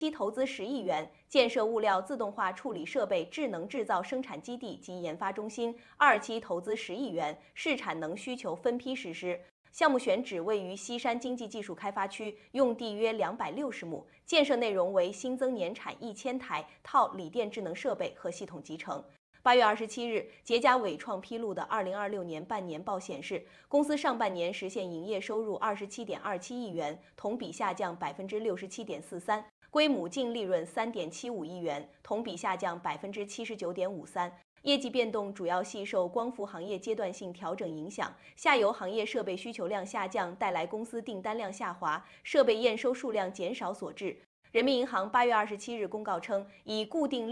期投资10亿元，建设物料自动化处理设备智能制造生产基地及研发中心；二期投资10亿元，市产能需求分批实施。项目选址位于西山经济技术开发区，用地约260亩，建设内容为新增年产1000台套锂电智能设备和系统集成。8月27日，捷佳伟创披露的2026年半年报显示，公司上半年实现营业收入27.27亿元，同比下降67.43%，归母净利润3.75亿元，同比下降79.53%。业绩变动主要系受光伏行业阶段性调整影响，下游行业设备需求量下降带来公司订单量下滑，设备验收数量减少所致。人民银行8月27日公告称，以固定